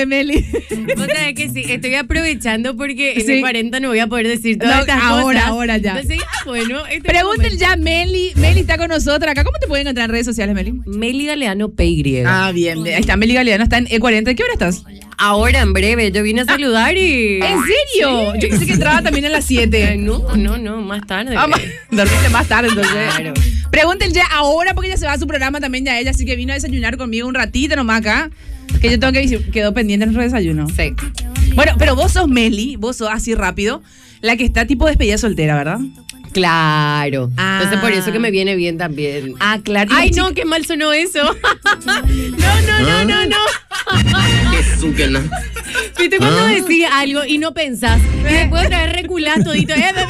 Meli. O sea, es que sí, estoy aprovechando porque en el 40 no voy a poder decir todas estas ahora, cosas. Ahora ya. Entonces, bueno. Pregúntenle ya a Meli. Meli está con nosotros acá. ¿Cómo te pueden encontrar en redes sociales, Meli? Meli Galeano PY. Ah, bien. Ahí está Meli Galeano, está en E40. ¿Qué hora estás? Ahora, en breve, yo vine a saludar y... ¿En serio? Sí. Yo pensé que entraba también a las 7. No, más tarde. Dormiste más tarde, entonces. Claro. Pregúntenle ya ahora porque ella se va a su programa también ya ella, así que vino a desayunar conmigo un ratito nomás acá. Que yo tengo que decir, quedó pendiente nuestro desayuno. Sí. Bueno, pero vos sos Meli, vos sos así rápido, la que está tipo despedida soltera, ¿verdad? Claro. Entonces por eso que me viene bien también. Ah, claro. Ay, no, qué mal sonó eso. No. Que no. ¿Viste cuando decís algo y no pensás? Y después otra vez reculás todito.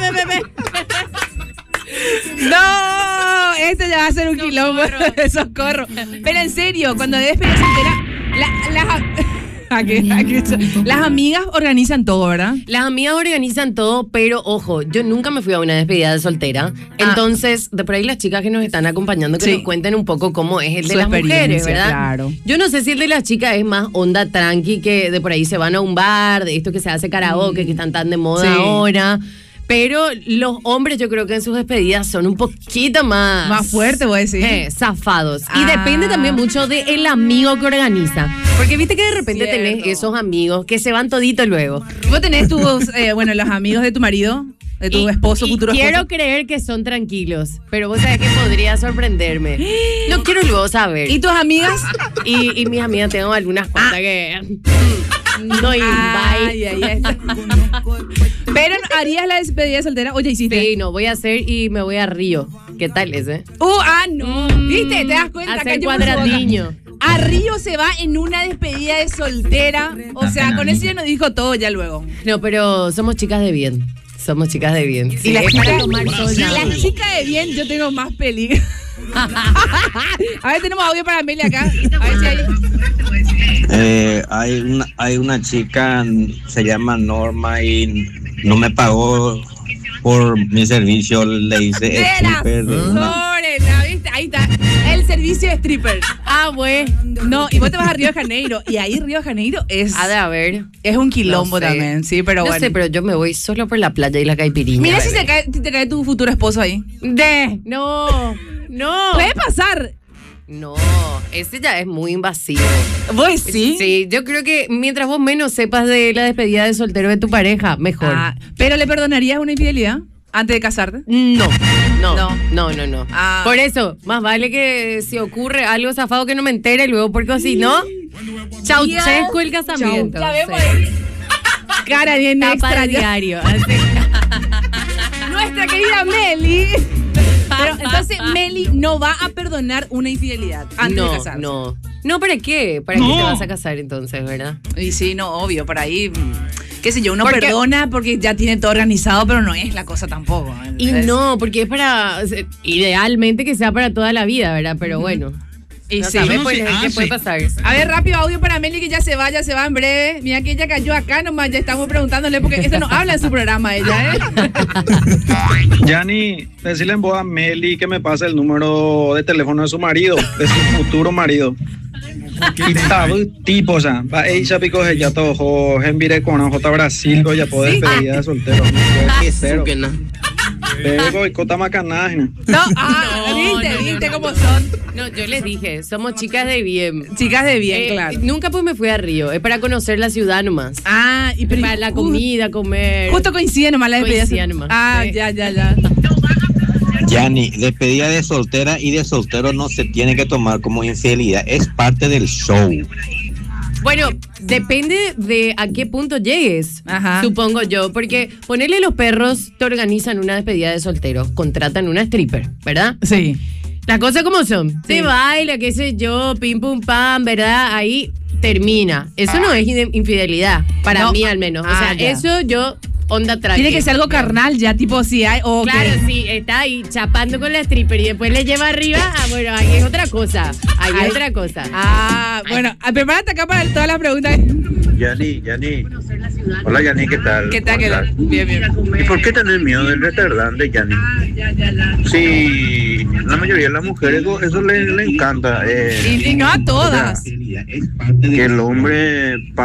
No, este ya va a ser un quilombo. Socorro. Pero en serio, cuando de despedida soltera, las amigas organizan todo, ¿verdad? Las amigas organizan todo, pero ojo, yo nunca me fui a una despedida de soltera. Entonces, de por ahí las chicas que nos están acompañando, que nos cuenten un poco cómo es el de las mujeres, ¿verdad? Claro. Yo no sé si el de las chicas es más onda tranqui, que de por ahí se van a un bar, de esto que se hace karaoke, que están tan de moda ahora. Pero los hombres yo creo que en sus despedidas son un poquito más fuerte, voy a decir. Zafados. Y depende también mucho del amigo que organiza. Porque viste que de repente tenés esos amigos que se van todito luego. Vos tenés tus, los amigos de tu marido, de tu esposo, futuro esposo. Quiero creer que son tranquilos, pero vos sabés que podría sorprenderme. No quiero luego saber. ¿Y tus amigas? Y mis amigas, tengo algunas cuantas que... No invite. Pero ¿harías la despedida soltera? Oye, hiciste. Sí, no, voy a hacer y me voy a Río. ¿Qué tal ese? No. ¿Viste? ¿Te das cuenta? Hacer cuadradiño. A Río se va en una despedida de soltera. O sea, con eso ya nos dijo todo ya luego. No, pero somos chicas de bien. Somos chicas de bien. Y las chicas chicas de bien, yo tengo más peligro. A ver, tenemos audio para Amelia acá. A ver si hay una chica, se llama Norma y no me pagó por mi servicio, le hice stripper. ¿Viste? Ahí está, el servicio de stripper. Bueno. No, y vos te vas a Río de Janeiro, y ahí Río de Janeiro es... Ha de haber. Es un quilombo también, sí, pero bueno. No sé, pero yo me voy solo por la playa y la caipirinha. Mira si te cae tu futuro esposo ahí. No. Puede pasar. No, ese ya es muy invasivo. ¿Vos sí? Sí, yo creo que mientras vos menos sepas de la despedida de soltero de tu pareja, mejor. ¿Pero le perdonarías una infidelidad antes de casarte? No. Por eso, más vale que si ocurre algo zafado que no me entere y luego, porque si no, chauchesco el casamiento. Ya vemos ahí. Cara bien extra diario. Así. Nuestra querida Meli. Pero entonces Meli no va a perdonar una infidelidad antes de casarse. No, ¿para qué? ¿Para qué te vas a casar entonces, verdad? Y sí, no, obvio, por ahí, qué sé yo, uno perdona porque ya tiene todo organizado, pero no es la cosa tampoco. Y no, porque es para, idealmente que sea para toda la vida, ¿verdad? Pero bueno. Y no sí, ¿qué puede pasar? A ver, rápido audio para Meli que ya se va en breve. Mira que ella cayó acá nomás, ya estamos preguntándole porque este no habla en su programa ella, Yani, decirle vos a Meli que me pase el número de teléfono de su marido, de su futuro marido. Y tipo, o sea, va ella pico ya todo, envire con J Brasil, ya puede despedida de soltero. Que no. Pero y cota macanaje. ¿Viste cómo son? No, yo les dije, somos chicas de bien. Chicas de bien, claro. Nunca pues me fui a Río, es para conocer la ciudad nomás. Y pero para la comida, comer. Justo coincide nomás la despedida. Coincide nomás. Ya. Yani, despedida de soltera y de soltero no se tiene que tomar como infidelidad, es parte del show. Bueno, depende de a qué punto llegues, supongo yo, porque ponerle los perros te organizan una despedida de soltero, contratan una stripper, ¿verdad? Sí. Las cosas como son, se baila, qué sé yo, pim pum pam, ¿verdad? Ahí termina. Eso no es infidelidad, para mí al menos. O sea, eso yo... onda tranqui. Tiene que ser algo carnal ya, tipo si hay... Claro, sí, está ahí chapando con la stripper y después le lleva arriba. Bueno, ahí es otra cosa. Ahí es otra cosa. Bueno, prepárate acá para todas las preguntas. Yani. Hola, Yani, ¿qué tal? ¿Qué tal? Bien. ¿Y por qué tener miedo del retardante, Yani? Sí, la mayoría de las mujeres eso le encanta. Y no a todas. Que el hombre...